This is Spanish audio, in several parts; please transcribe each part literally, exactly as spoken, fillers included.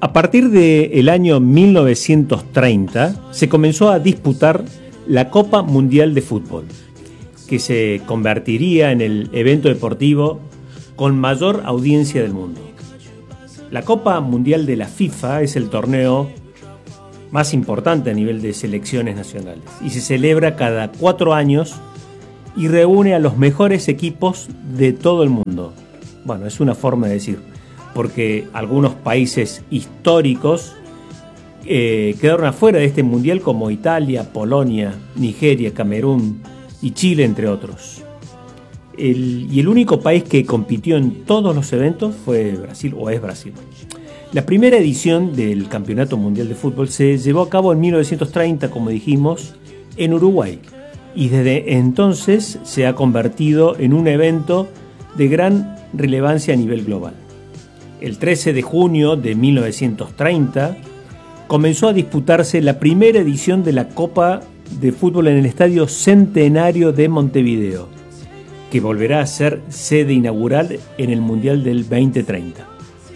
A partir del año mil novecientos treinta se comenzó a disputar la Copa Mundial de Fútbol, que se convertiría en el evento deportivo con mayor audiencia del mundo. La Copa Mundial de la FIFA es el torneo más importante a nivel de selecciones nacionales y se celebra cada cuatro años y reúne a los mejores equipos de todo el mundo. Bueno, es una forma de decir, porque algunos países históricos eh, quedaron afuera de este mundial, como Italia, Polonia, Nigeria, Camerún y Chile, entre otros. El, y el único país que compitió en todos los eventos fue Brasil, o es Brasil. La primera edición del Campeonato Mundial de Fútbol se llevó a cabo en mil novecientos treinta, como dijimos, en Uruguay, y desde entonces se ha convertido en un evento de gran relevancia a nivel global. El trece de junio de mil novecientos treinta comenzó a disputarse la primera edición de la Copa de Fútbol en el Estadio Centenario de Montevideo, que volverá a ser sede inaugural en el Mundial del veinte treinta.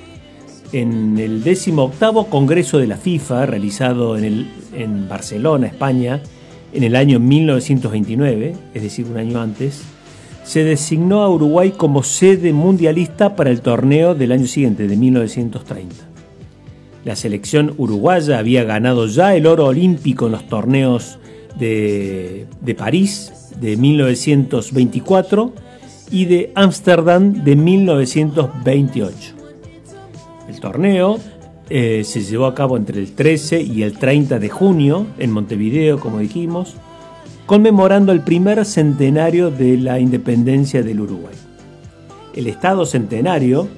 En el decimoctavo Congreso de la FIFA, realizado en, el, en Barcelona, España, en el año mil novecientos veintinueve, es decir, un año antes, se designó a Uruguay como sede mundialista para el torneo del año siguiente, de mil novecientos treinta. La selección uruguaya había ganado ya el oro olímpico en los torneos de, de París de mil novecientos veinticuatro y de Ámsterdam de mil novecientos veintiocho. El torneo eh, se llevó a cabo entre el trece y el treinta de junio en Montevideo, como dijimos, conmemorando el primer centenario de la independencia del Uruguay. El Estado Centenario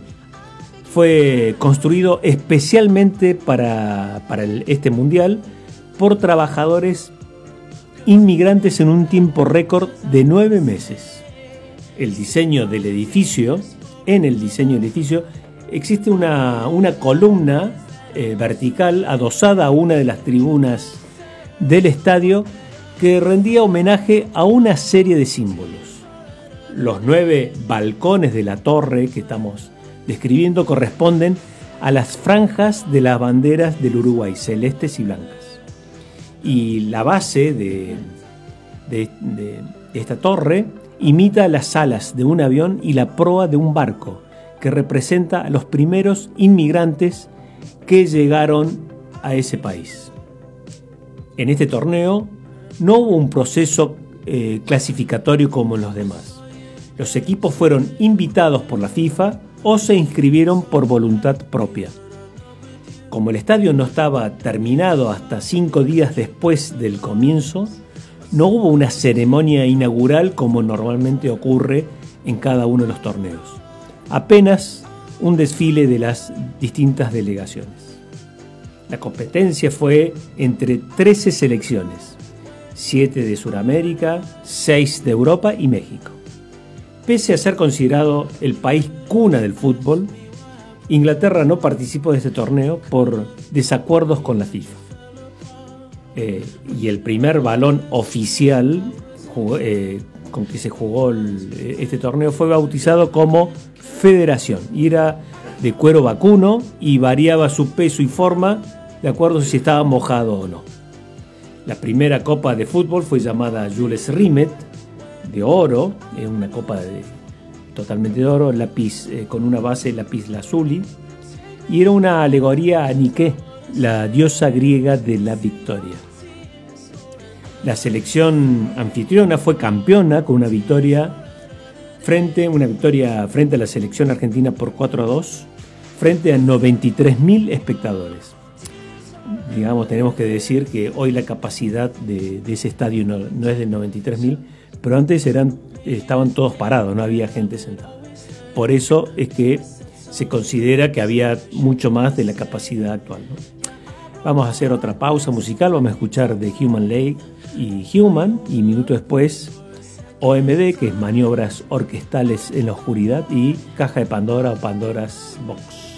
fue construido especialmente para, para el, este mundial por trabajadores inmigrantes en un tiempo récord de nueve meses. El diseño del edificio, en el diseño del edificio, existe una, una columna eh, vertical adosada a una de las tribunas del estadio que rendía homenaje a una serie de símbolos. Los nueve balcones de la torre que estamos describiendo corresponden a las franjas de las banderas del Uruguay, celestes y blancas. Y la base de, de, de esta torre imita las alas de un avión y la proa de un barco, que representa a los primeros inmigrantes que llegaron a ese país. En este torneo no hubo un proceso eh, clasificatorio como en los demás. Los equipos fueron invitados por la FIFA o se inscribieron por voluntad propia. Como el estadio no estaba terminado hasta cinco días después del comienzo, no hubo una ceremonia inaugural como normalmente ocurre en cada uno de los torneos. Apenas un desfile de las distintas delegaciones. La competencia fue entre trece selecciones, siete de Sudamérica, seis de Europa y México. Pese a ser considerado el país cuna del fútbol, Inglaterra no participó de este torneo por desacuerdos con la FIFA. Eh, y el primer balón oficial jugó, eh, con que se jugó el, este torneo fue bautizado como Federación. Y era de cuero vacuno y variaba su peso y forma de acuerdo a si estaba mojado o no. La primera copa de fútbol fue llamada Jules Rimet, de oro, es una copa de, totalmente de oro, lápiz, eh, con una base lápiz lazuli, y era una alegoría a Nike, la diosa griega de la victoria. La selección anfitriona fue campeona con una victoria frente, una victoria frente a la selección argentina por cuatro a dos, frente a noventa y tres mil espectadores. Digamos, tenemos que decir que hoy la capacidad de, de ese estadio no, no es de noventa y tres mil, pero antes eran, estaban todos parados, no había gente sentada. Por eso es que se considera que había mucho más de la capacidad actual, ¿no? Vamos a hacer otra pausa musical, vamos a escuchar The Human League y Human, y minuto después O M D, que es Maniobras Orquestales en la Oscuridad, y Caja de Pandora o Pandora's Box.